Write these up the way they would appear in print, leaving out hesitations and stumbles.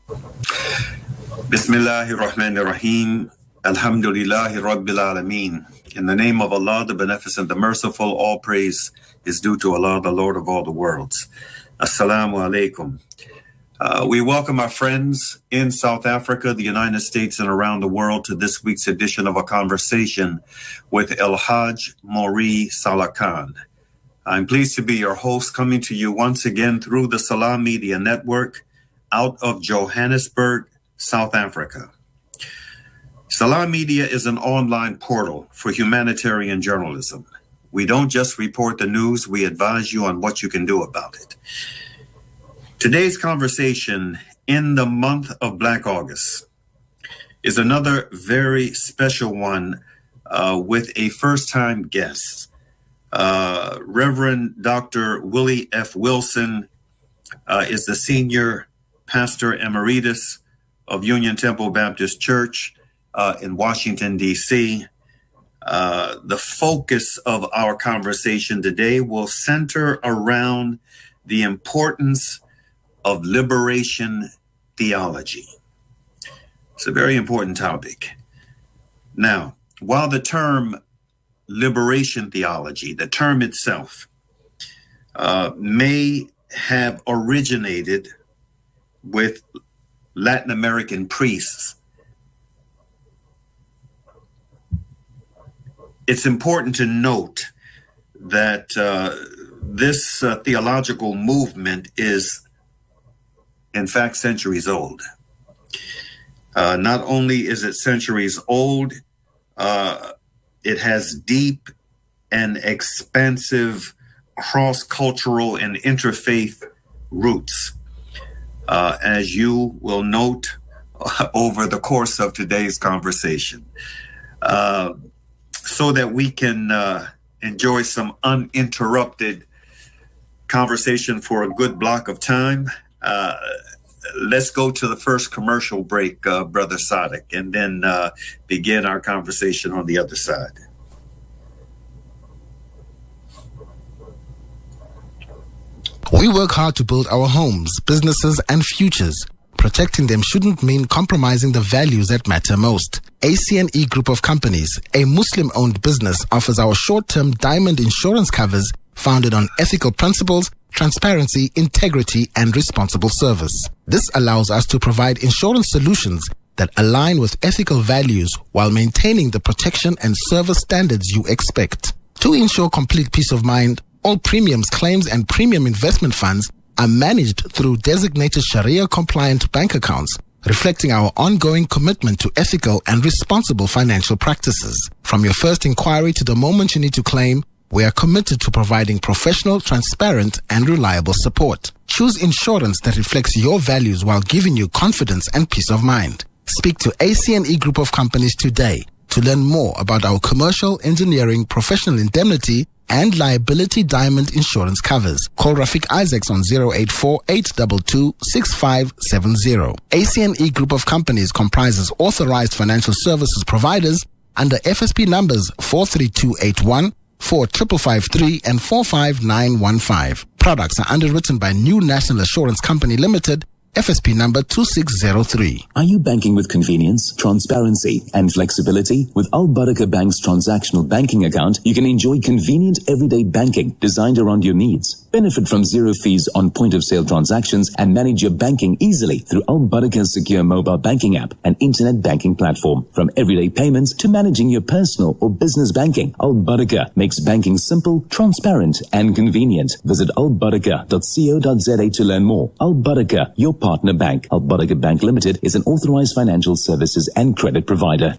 Bismillahir Rahmanir Rahim. Alhamdulillahi Rabbil Alameen. In the name of Allah, the Beneficent, the Merciful, all praise is due to Allah, the Lord of all the worlds. Assalamu alaikum. We welcome our friends in South Africa, the United States, and around the world to this week's edition of A Conversation with El Hajj Mauri Salah Khan. I'm pleased to be your host, coming to you once again through the Salam Media Network out of Johannesburg, South Africa. Salam Media is an online portal for humanitarian journalism. We don't just report the news, we advise you on what you can do about it. Today's conversation in the month of Black August is another very special one with a first-time guest. Reverend Dr. Willie F. Wilson is the Senior Pastor Emeritus of Union Temple Baptist Church in Washington, D.C. The focus of our conversation today will center around the importance of liberation theology. It's a very important topic. Now, while the term liberation theology, the term itself, may have originated with Latin American priests, it's important to note that this theological movement is, in fact, centuries old. Not only is it centuries old, it has deep and expansive cross-cultural and interfaith roots, as you will note over the course of today's conversation. So that we can enjoy some uninterrupted conversation for a good block of time, let's go to the first commercial break, Brother Sadiq, and then begin our conversation on the other side. We work hard to build our homes, businesses, and futures. Protecting them shouldn't mean compromising the values that matter most. ACNE Group of Companies, a Muslim-owned business, offers our short-term diamond insurance covers founded on ethical principles, transparency, integrity, and responsible service. This allows us to provide insurance solutions that align with ethical values while maintaining the protection and service standards you expect. To ensure complete peace of mind, all premiums, claims, and premium investment funds are managed through designated Sharia-compliant bank accounts, reflecting our ongoing commitment to ethical and responsible financial practices. From your first inquiry to the moment you need to claim, we are committed to providing professional, transparent, and reliable support. Choose insurance that reflects your values while giving you confidence and peace of mind. Speak to ACNE Group of Companies today to learn more about our commercial, engineering, professional indemnity, and liability diamond insurance covers. Call Rafiq Isaacs on 084-822-6570. ACNE Group of Companies comprises authorized financial services providers under FSP numbers 43281, 4553, and 45915. Products are underwritten by New National Assurance Company Limited, FSP number 2603. Are you banking with convenience, transparency, and flexibility? With Al Barakah Bank's transactional banking account, you can enjoy convenient everyday banking designed around your needs. Benefit from zero fees on point-of-sale transactions and manage your banking easily through Al Barakah's secure mobile banking app and internet banking platform. From everyday payments to managing your personal or business banking, Al Barakah makes banking simple, transparent, and convenient. Visit albarakah.co.za to learn more. Al Barakah, your partner bank. Al Barakah Bank Limited is an authorized financial services and credit provider.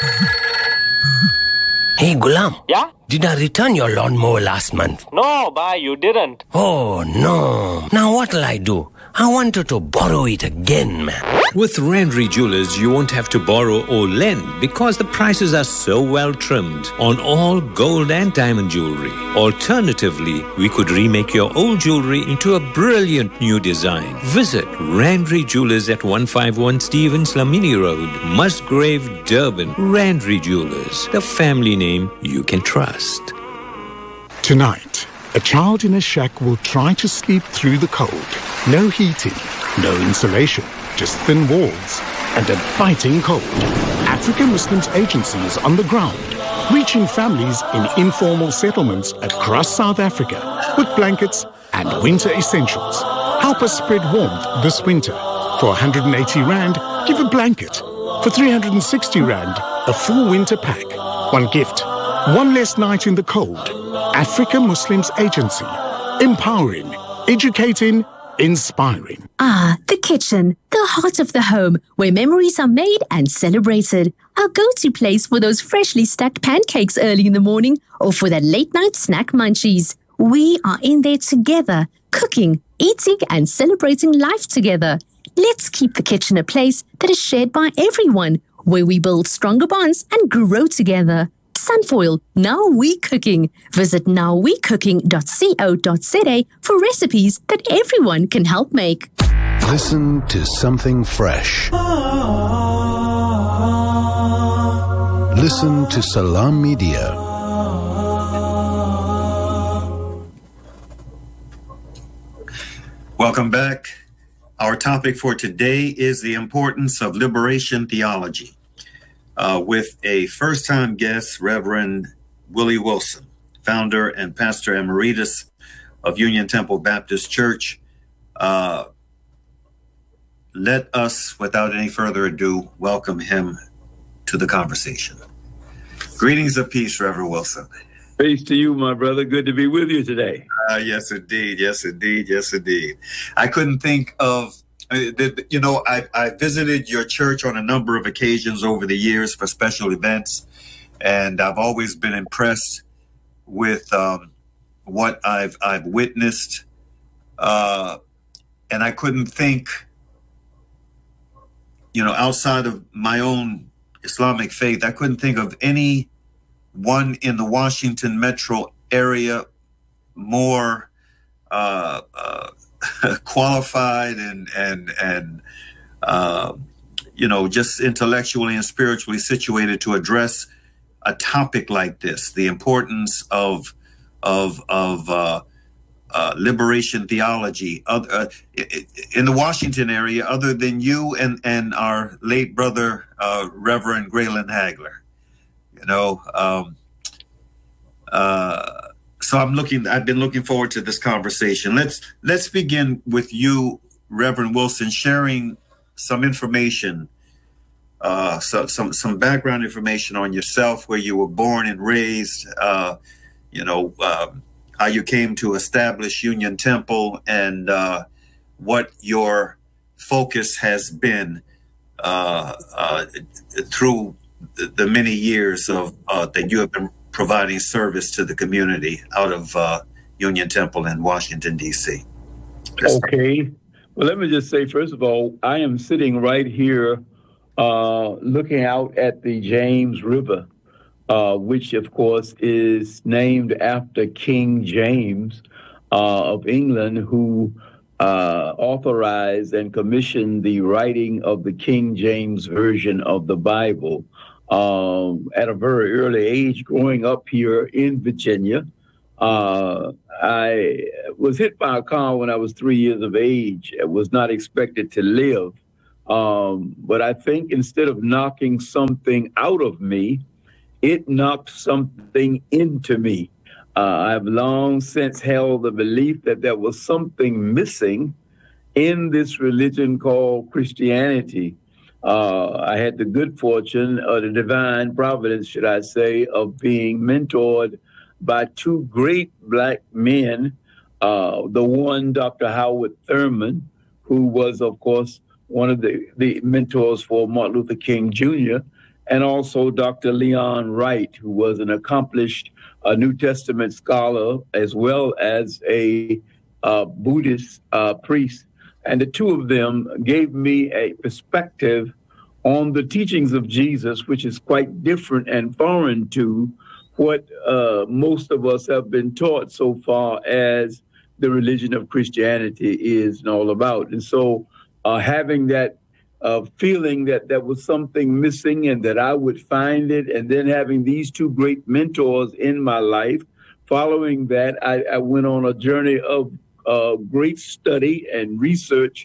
Hey, Gulam. Yeah? Did I return your lawnmower last month? No, bhai, you didn't. Oh, no. Now what'll I do? I wanted to borrow it again, man. With Randry Jewelers, you won't have to borrow or lend because the prices are so well trimmed on all gold and diamond jewelry. Alternatively, we could remake your old jewelry into a brilliant new design. Visit Randry Jewelers at 151 Stevens Lamini Road, Musgrave, Durban. Randry Jewelers, the family name you can trust. Tonight, a child in a shack will try to sleep through the cold. No heating, No insulation, just thin walls and a biting cold. African Muslims Agency is on the ground, reaching families in informal settlements across South Africa with blankets and winter essentials. Help us spread warmth this winter. For 180 Rand, give a blanket. For 360 Rand, a full winter pack. One gift, one less night in the cold. African Muslims Agency. Empowering, educating, inspiring. The kitchen, the heart of the home, where memories are made and celebrated. Our go-to place for those freshly stacked pancakes early in the morning or for that late-night snack munchies. We are in there together, cooking, eating and celebrating life together. Let's keep the kitchen a place that is shared by everyone, where we build stronger bonds and grow together. Sunfoil, Now We Cooking. Visit nowwecooking.co.za for recipes that everyone can help make. Listen to something fresh. Listen to Salam Media. Welcome back. Our topic for today is the importance of liberation theology, with a first-time guest, Reverend Willie Wilson, founder and pastor emeritus of Union Temple Baptist Church. Let us, without any further ado, welcome him to the conversation. Greetings of peace, Reverend Wilson. Peace to you, my brother. Good to be with you today. Yes, indeed. Yes, indeed. Yes, indeed. I couldn't think of, I visited your church on a number of occasions over the years for special events, and I've always been impressed with what I've witnessed, and I couldn't think, outside of my own Islamic faith, I couldn't think of any one in the Washington metro area more qualified and just intellectually and spiritually situated to address a topic like this, the importance of liberation theology in the Washington area, other than you and our late brother, Reverend Graylan Hagler. So I've been looking forward to this conversation. Let's begin with you, Reverend Wilson, sharing some information, some background information on yourself, where you were born and raised, how you came to establish Union Temple, and what your focus has been through the many years of that you have been providing service to the community out of Union Temple in Washington, D.C. Okay. Well, let me just say, first of all, I am sitting right here looking out at the James River, which, of course, is named after King James of England, who authorized and commissioned the writing of the King James Version of the Bible. At a very early age, growing up here in Virginia, I was hit by a car when I was 3 years of age. I was not expected to live. But I think instead of knocking something out of me, it knocked something into me. I've long since held the belief that there was something missing in this religion called Christianity. I had the good fortune, or the divine providence, should I say, of being mentored by two great black men. The one, Dr. Howard Thurman, who was, of course, one of the mentors for Martin Luther King Jr., and also Dr. Leon Wright, who was an accomplished New Testament scholar as well as a Buddhist priest. And the two of them gave me a perspective on the teachings of Jesus, which is quite different and foreign to what most of us have been taught so far as the religion of Christianity is and all about. And so having that feeling that there was something missing and that I would find it, and then having these two great mentors in my life, following that, I went on a journey of great study and research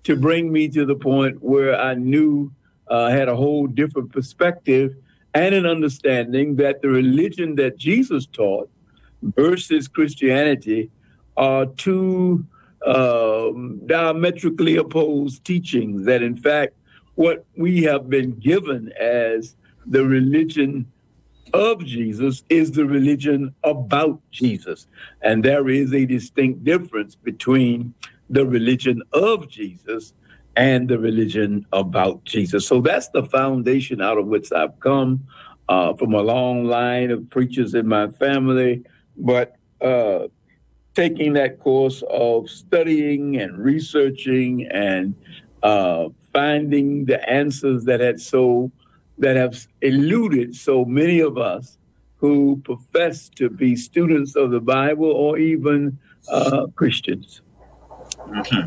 to bring me to the point where I knew had a whole different perspective and an understanding that the religion that Jesus taught versus Christianity are two diametrically opposed teachings, that in fact what we have been given as the religion of Jesus is the religion about Jesus. And there is a distinct difference between the religion of Jesus and the religion about Jesus. So that's the foundation out of which I've come from a long line of preachers in my family. But taking that course of studying and researching and finding the answers that have eluded so many of us who profess to be students of the Bible or even Christians. Mm-hmm.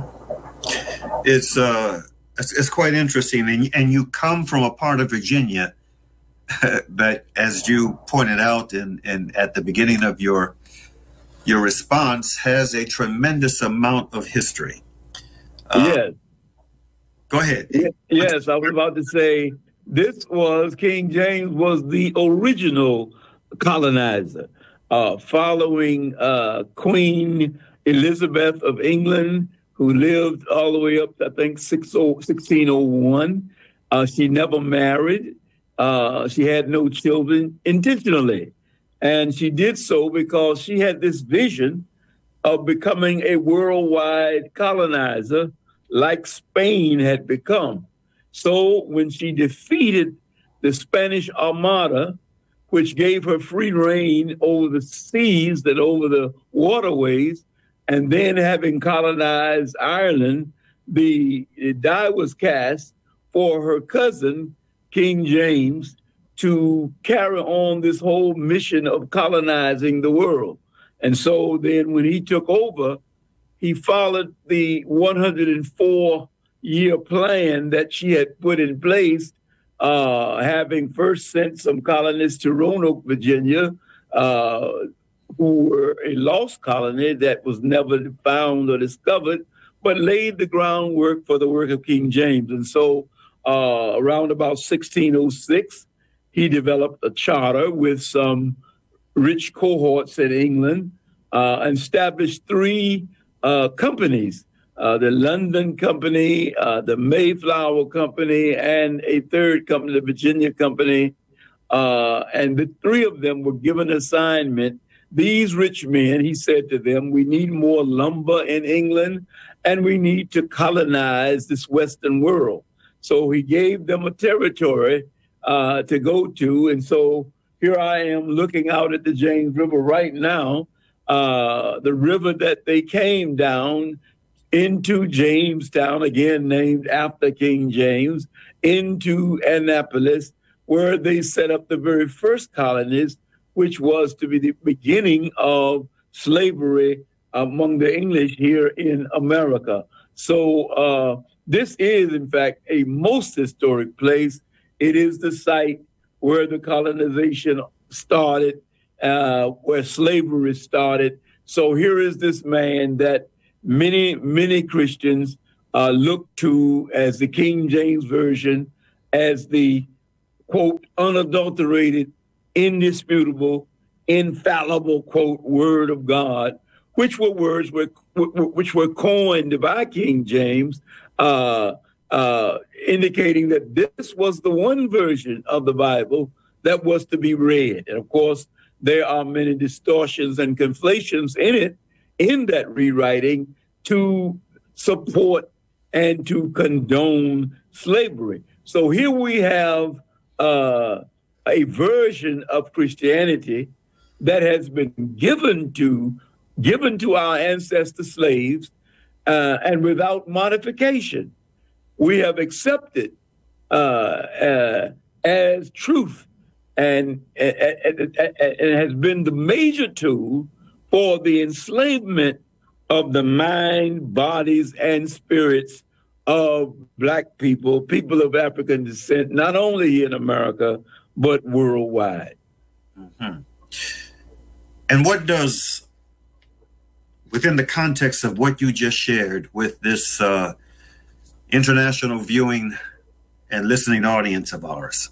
It's quite interesting, and you come from a part of Virginia that, as you pointed out in at the beginning of your response, has a tremendous amount of history. Yes. Go ahead. Yes, I was about to say King James was the original colonizer, following Queen Elizabeth of England, who lived all the way up to, I think, 1601. She never married. She had no children intentionally. And she did so because she had this vision of becoming a worldwide colonizer like Spain had become. So when she defeated the Spanish Armada, which gave her free reign over the seas and over the waterways, and then having colonized Ireland, the die was cast for her cousin, King James, to carry on this whole mission of colonizing the world. And so then when he took over, he followed the 104-year plan that she had put in place, having first sent some colonists to Roanoke, Virginia, who were a lost colony that was never found or discovered, but laid the groundwork for the work of King James. And so around about 1606, he developed a charter with some rich cohorts in England and established three companies, the London Company, the Mayflower Company, and a third company, the Virginia Company. And the three of them were given assignment. These rich men, he said to them, we need more lumber in England, and we need to colonize this Western world. So he gave them a territory to go to. And so here I am looking out at the James River right now, the river that they came down into Jamestown, again named after King James, into Annapolis, where they set up the very first colonies, which was to be the beginning of slavery among the English here in America. So this is, in fact, a most historic place. It is the site where the colonization started, where slavery started. So here is this man that many Christians look to as the King James Version, as the, quote, unadulterated, indisputable, infallible, quote, word of God, which were words which were coined by King James, indicating that this was the one version of the Bible that was to be read. And of course, there are many distortions and conflations in it, in that rewriting, to support and to condone slavery. So here we have a version of Christianity that has been given to our ancestor slaves, and without modification. We have accepted as truth, and it has been the major tool for the enslavement of the mind, bodies, and spirits of Black people, people of African descent, not only here in America, but worldwide. Mm-hmm. And what does, within the context of what you just shared with this international viewing and listening audience of ours.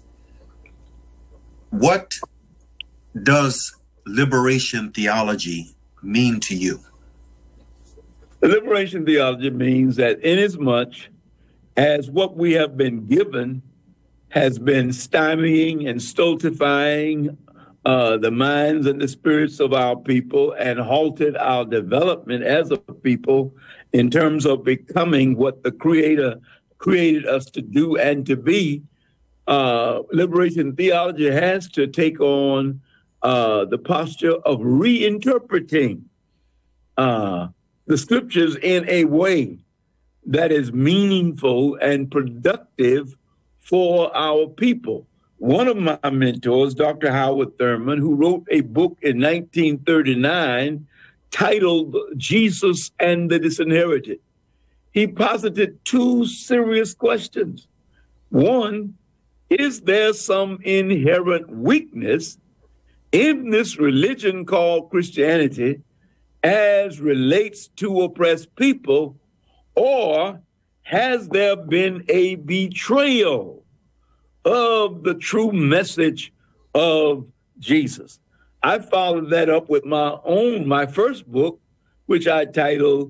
What does liberation theology mean to you? Liberation theology means that inasmuch as what we have been given has been stymieing and stultifying the minds and the spirits of our people and halted our development as a people in terms of becoming what the Creator created us to do and to be, liberation theology has to take on the posture of reinterpreting the scriptures in a way that is meaningful and productive for our people. One of my mentors, Dr. Howard Thurman, who wrote a book in 1939 titled Jesus and the Disinherited, he posited two serious questions. One, is there some inherent weakness in this religion called Christianity as relates to oppressed people, or has there been a betrayal of the true message of Jesus? I followed that up with my first book, which I titled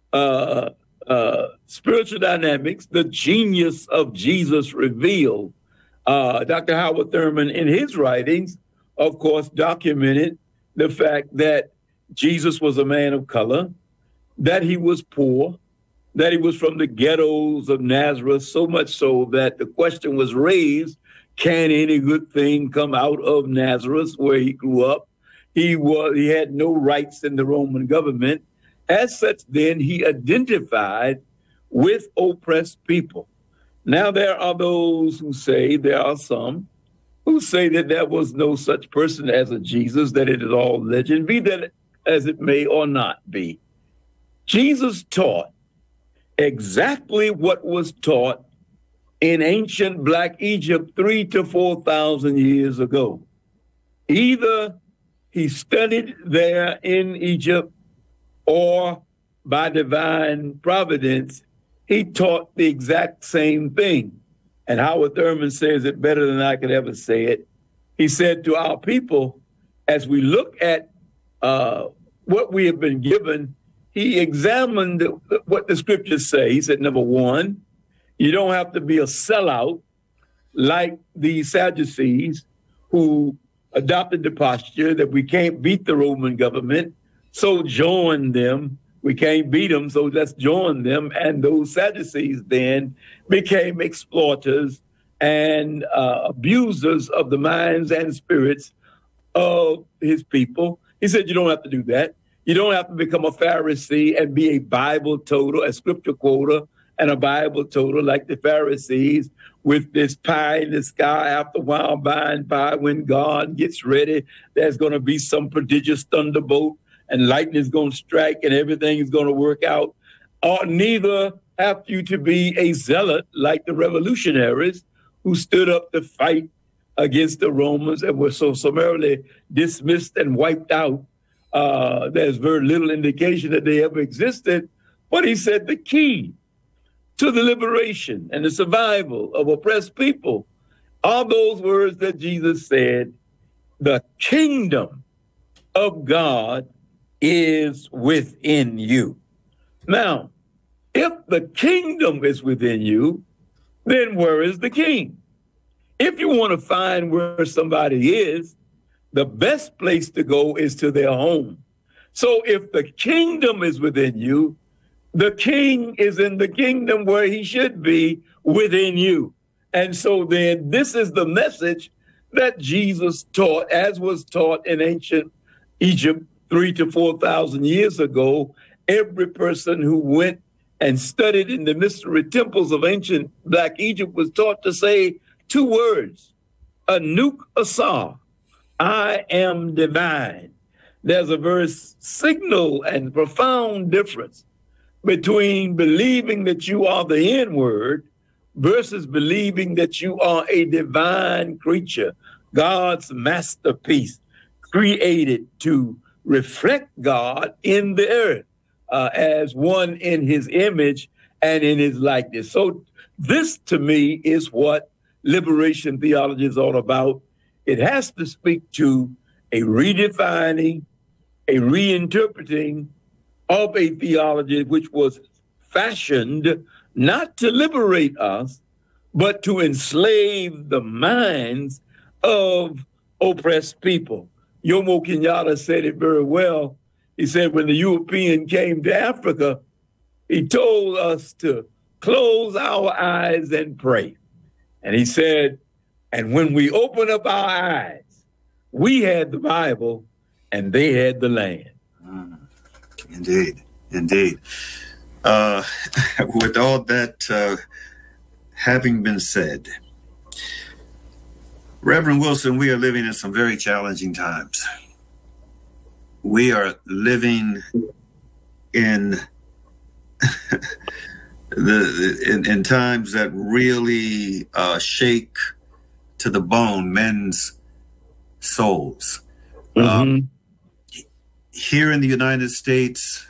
Spiritual Dynamics, The Genius of Jesus Revealed. Dr. Howard Thurman, in his writings, of course, documented the fact that Jesus was a man of color, that he was poor, that he was from the ghettos of Nazareth, so much so that the question was raised, can any good thing come out of Nazareth where he grew up? He had no rights in the Roman government. As such, then, he identified with oppressed people. Now, there are those who say, there are some who say that there was no such person as a Jesus, that it is all legend, be that as it may or not be. Jesus taught exactly what was taught in ancient Black Egypt 3,000 to 4,000 years ago. Either he studied there in Egypt, or by divine providence, he taught the exact same thing. And Howard Thurman says it better than I could ever say it. He said to our people, as we look at what we have been given, he examined what the scriptures say. He said, number one, you don't have to be a sellout like the Sadducees, who adopted the posture that we can't beat the Roman government, so join them. We can't beat them, so let's join them. And those Sadducees then became exploiters and abusers of the minds and spirits of his people. He said, you don't have to do that. You don't have to become a Pharisee and be a Bible toter, a scripture quoter, and a Bible toter like the Pharisees with this pie in the sky. After a while, by and by, when God gets ready, there's going to be some prodigious thunderbolt and lightning is going to strike and everything is going to work out. Or neither have you to be a zealot like the revolutionaries who stood up to fight against the Romans and were so summarily dismissed and wiped out. There's very little indication that they ever existed. But he said the key to the liberation and the survival of oppressed people are those words that Jesus said, the kingdom of God is within you. Now, if the kingdom is within you, then where is the king? If you want to find where somebody is, the best place to go is to their home. So if the kingdom is within you, the king is in the kingdom where he should be, within you. And so then this is the message that Jesus taught, as was taught in ancient Egypt 3,000 to 4,000 years ago. Every person who went and studied in the mystery temples of ancient Black Egypt was taught to say two words, Anuk Asar, I am divine. There's a very signal and profound difference between believing that you are the N-word versus believing that you are a divine creature, God's masterpiece, created to reflect God in the earth as one in his image and in his likeness. So this, to me, is what liberation theology is all about. It has to speak to a redefining, a reinterpreting of a theology which was fashioned not to liberate us, but to enslave the minds of oppressed people. Jomo Kenyatta said it very well. He said when the European came to Africa, he told us to close our eyes and pray. And he said, and when we open up our eyes, we had the Bible and they had the land. Indeed, indeed. With all that having been said, Reverend Wilson, we are living in some very challenging times. We are living in in times that really shake to the bone men's souls. Here in the United States,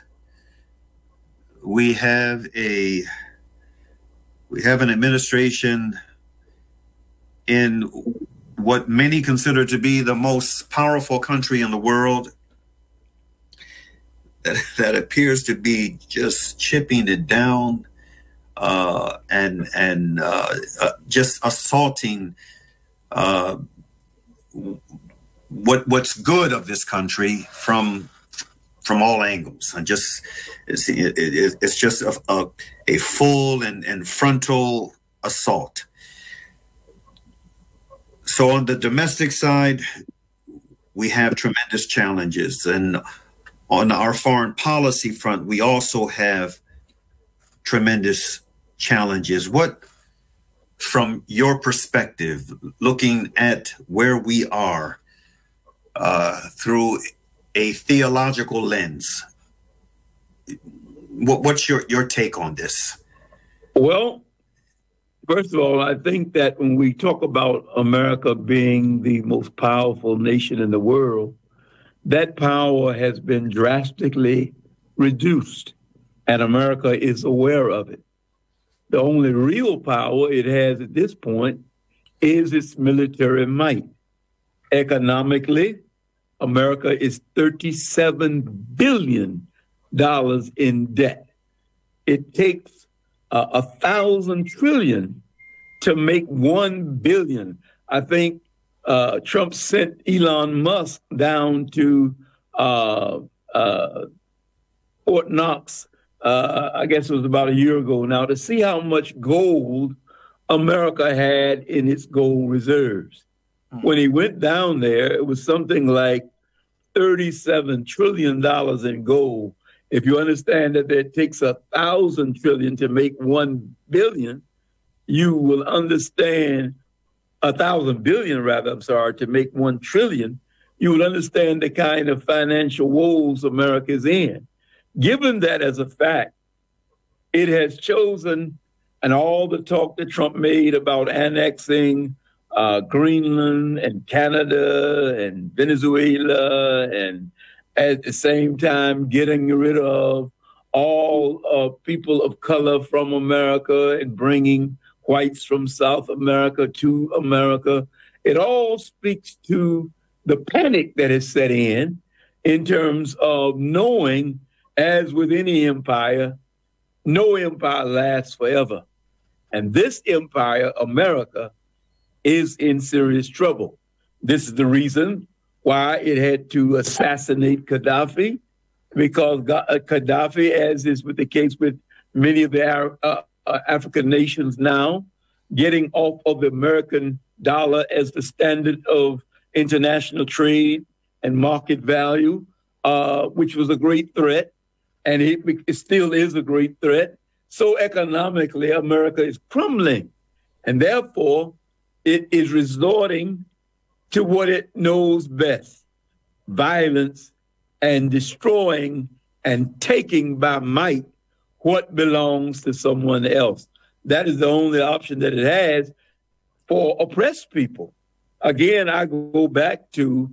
we have an administration in what many consider to be the most powerful country in the world that appears to be just chipping it down and just assaulting what's good of this country from all angles. And it's just a full and frontal assault. So on the domestic side, we have tremendous challenges, and on our foreign policy front, we also have tremendous challenges. What, from your perspective, looking at where we are through a theological lens, what's your take on this? Well, first of all, I think that when we talk about America being the most powerful nation in the world, that power has been drastically reduced, and America is aware of it. The only real power it has at this point is its military might. Economically, America is $37 billion in debt. It takes 1,000 trillion to make 1 billion. I think Trump sent Elon Musk down to Fort Knox, I guess it was about a year ago now, to see how much gold America had in its gold reserves. When he went down there, it was something like $37 trillion in gold. If you understand that it takes 1,000 trillion to make 1 billion, you will understand 1,000 billion, rather, I'm sorry, to make 1 trillion, you will understand the kind of financial woes America is in. Given that as a fact, it has chosen, and all the talk that Trump made about annexing Greenland and Canada and Venezuela, and at the same time getting rid of all people of color from America and bringing whites from South America to America. It all speaks to the panic that has set in terms of knowing, as with any empire, no empire lasts forever. And this empire, America, is in serious trouble. This is the reason why it had to assassinate Gaddafi, because Gaddafi, as is with the case with many of the African nations now, getting off of the American dollar as the standard of international trade and market value, which was a great threat, and it still is a great threat. So economically, America is crumbling, and therefore it is resorting to what it knows best: violence and destroying and taking by might what belongs to someone else. That is the only option that it has for oppressed people. Again, I go back to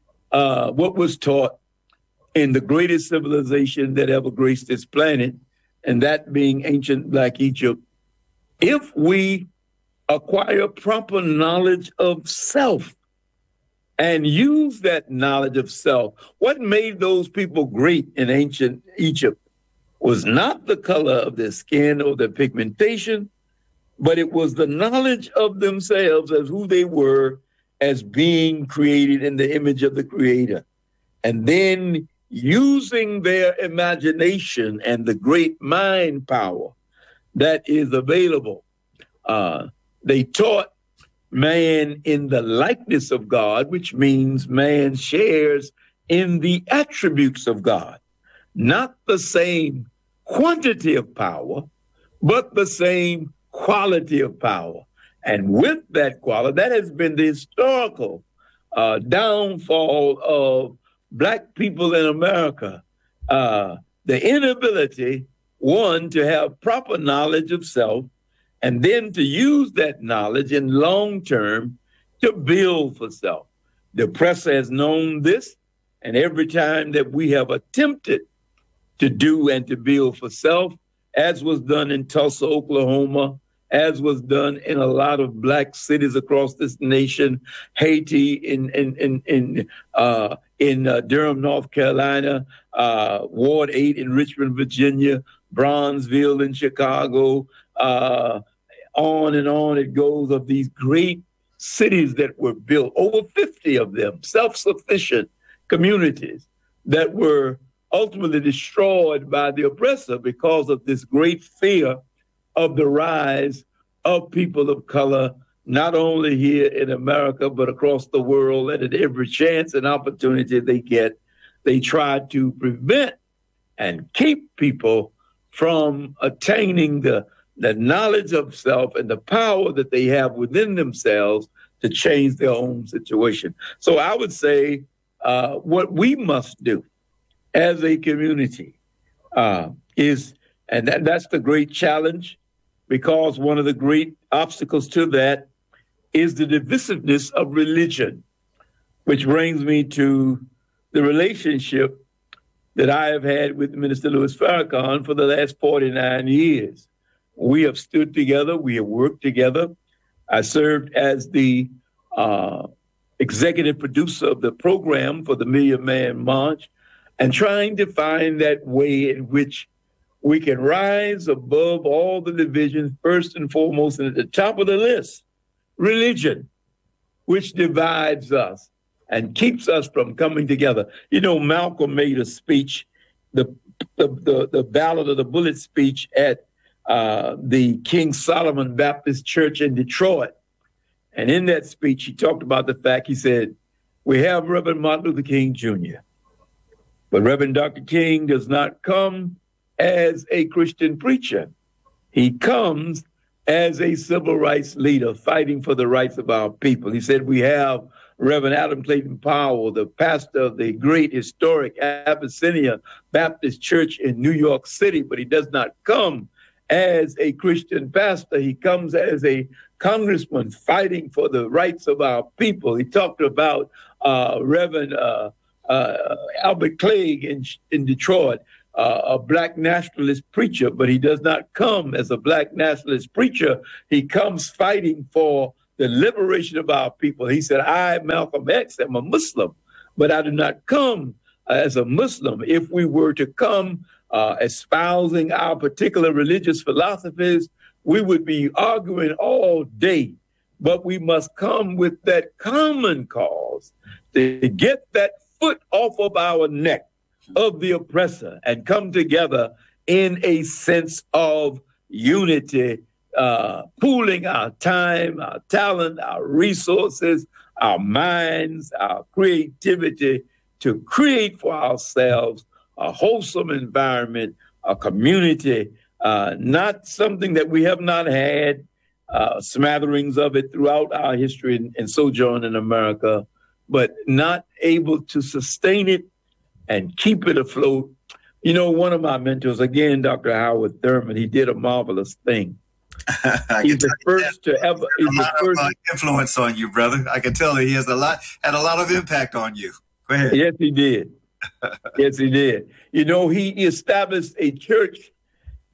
what was taught in the greatest civilization that ever graced this planet, and that being ancient Black Egypt, if we acquire proper knowledge of self and use that knowledge of self, what made those people great in ancient Egypt was not the color of their skin or their pigmentation, but it was the knowledge of themselves as who they were as being created in the image of the Creator. And then using their imagination and the great mind power that is available. They taught man in the likeness of God, which means man shares in the attributes of God. Not the same quantity of power, but the same quality of power. And with that quality, that has been the historical downfall of Black people in America. The inability, one, to have proper knowledge of self, and then to use that knowledge in long term to build for self. The oppressor has known this, and every time that we have attempted to do and to build for self, as was done in Tulsa, Oklahoma, as was done in a lot of Black cities across this nation, Haiti, in Durham, North Carolina, Ward 8 in Richmond, Virginia, Bronzeville in Chicago, on and on it goes, of these great cities that were built, over 50 of them, self-sufficient communities that were ultimately destroyed by the oppressor because of this great fear of the rise of people of color, not only here in America, but across the world. And at every chance and opportunity they get, they try to prevent and keep people from attaining the knowledge of self and the power that they have within themselves to change their own situation. So I would say what we must do as a community is, and that's the great challenge, because one of the great obstacles to that is the divisiveness of religion, which brings me to the relationship that I have had with Minister Louis Farrakhan for the last 49 years. We have stood together. We have worked together. I served as the executive producer of the program for the Million Man March, and trying to find that way in which we can rise above all the divisions, first and foremost, and at the top of the list, religion, which divides us and keeps us from coming together. You know, Malcolm made a speech, the Ballad of the Bullet speech at the King Solomon Baptist Church in Detroit. And in that speech, he talked about the fact, he said, we have Reverend Martin Luther King Jr., but Reverend Dr. King does not come as a Christian preacher. He comes as a civil rights leader fighting for the rights of our people. He said, we have Reverend Adam Clayton Powell, the pastor of the great historic Abyssinia Baptist Church in New York City, but he does not come as a Christian pastor. He comes as a congressman fighting for the rights of our people. He talked about Reverend Albert Clegg in Detroit, a Black nationalist preacher, but he does not come as a Black nationalist preacher. He comes fighting for the liberation of our people. He said, I, Malcolm X, am a Muslim, but I do not come as a Muslim. If we were to come espousing our particular religious philosophies, we would be arguing all day, but we must come with that common cause to get that foot off of our neck of the oppressor and come together in a sense of unity, pooling our time, our talent, our resources, our minds, our creativity to create for ourselves a wholesome environment, a community, not something that we have not had, smatterings of it throughout our history and sojourn in America, but not able to sustain it and keep it afloat. You know, one of my mentors, again, Dr. Howard Thurman, he did a marvelous thing. He's the first to ever. He's the first influence on you, brother. I can tell that he has had a lot of impact on you. Go ahead. Yes, he did. Yes, he did. You know, he established a church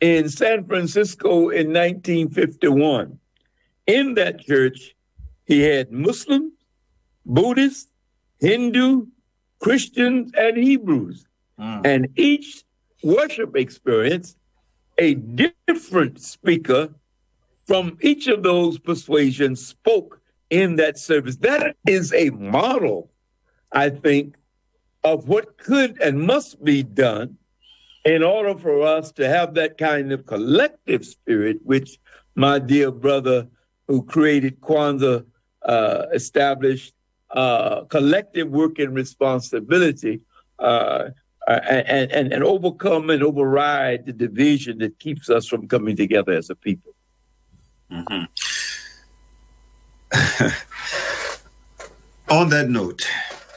in San Francisco in 1951. In that church, he had Muslims, Buddhists, Hindu, Christians, and Hebrews. And each worship experience, a different speaker from each of those persuasions spoke in that service. That is a model, I think, of what could and must be done in order for us to have that kind of collective spirit, which my dear brother who created Kwanzaa established, collective work and responsibility, and overcome and override the division that keeps us from coming together as a people. Mm-hmm. On that note,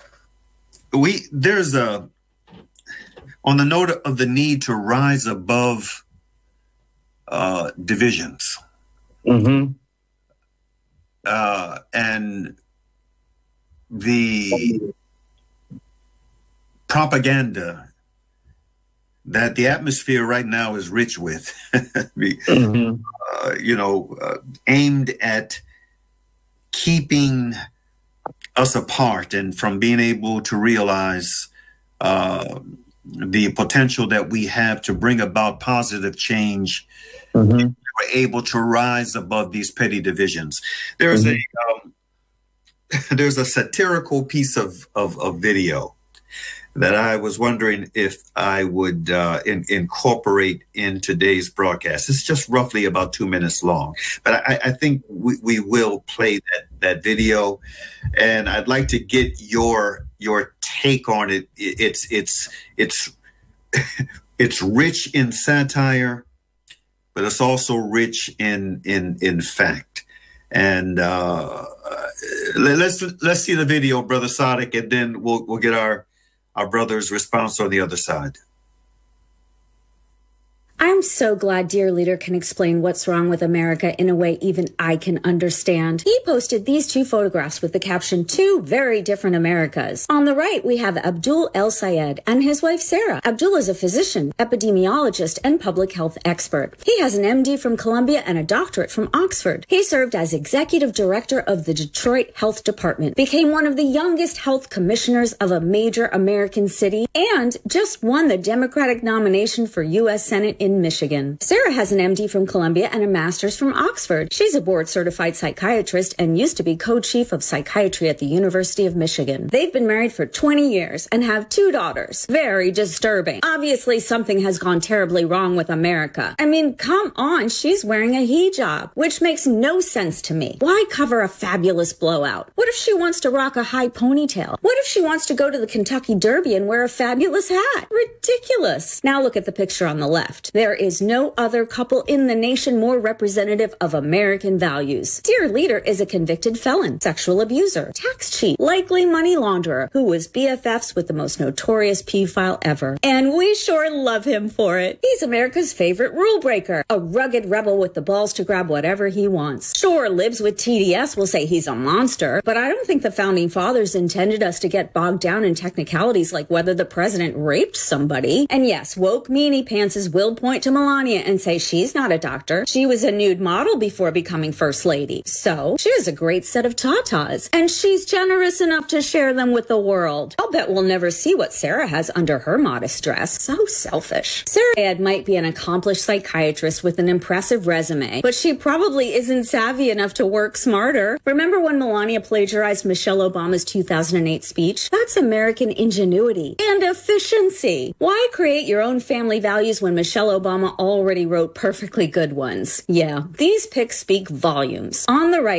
on the note of the need to rise above divisions. Mm-hmm. And the propaganda that the atmosphere right now is rich with, aimed at keeping us apart and from being able to realize the potential that we have to bring about positive change. We're able to rise above these petty divisions. There's a satirical piece of video that I was wondering if I would incorporate in today's broadcast. It's just roughly about 2 minutes long, but I think we will play that video, and I'd like to get your take on it. It's rich in satire, but it's also rich in fact. And let's see the video, Brother Sadiq, and then we'll get our brother's response on the other side. I'm so glad Dear Leader can explain what's wrong with America in a way even I can understand. He posted these two photographs with the caption, "Two very different Americas." On the right, we have Abdul El Sayed and his wife, Sarah. Abdul is a physician, epidemiologist, and public health expert. He has an MD from Columbia and a doctorate from Oxford. He served as executive director of the Detroit Health Department, became one of the youngest health commissioners of a major American city, and just won the Democratic nomination for U.S. Senate in Michigan. Sarah has an MD from Columbia and a master's from Oxford. She's a board-certified psychiatrist and used to be co-chief of psychiatry at the University of Michigan. They've been married for 20 years and have 2 daughters. Very disturbing. Obviously, something has gone terribly wrong with America. I mean, come on, she's wearing a hijab, which makes no sense to me. Why cover a fabulous blowout? What if she wants to rock a high ponytail? What if she wants to go to the Kentucky Derby and wear a fabulous hat? Ridiculous. Now look at the picture on the left. There is no other couple in the nation more representative of American values. Dear Leader is a convicted felon, sexual abuser, tax cheat, likely money launderer, who was BFFs with the most notorious pedophile ever. And we sure love him for it. He's America's favorite rule breaker, a rugged rebel with the balls to grab whatever he wants. Sure, libs with TDS will say he's a monster, but I don't think the founding fathers intended us to get bogged down in technicalities like whether the president raped somebody. And yes, woke meanie pantses will point to Melania and say she's not a doctor. She was a nude model before becoming first lady. So she has a great set of tatas, and she's generous enough to share them with the world. I'll bet we'll never see what Sarah has under her modest dress. So selfish. Sarah might be an accomplished psychiatrist with an impressive resume, but she probably isn't savvy enough to work smarter. Remember when Melania plagiarized Michelle Obama's 2008 speech? That's American ingenuity and efficiency. Why create your own family values when Michelle Obama already wrote perfectly good ones? Yeah, these pics speak volumes. On the right,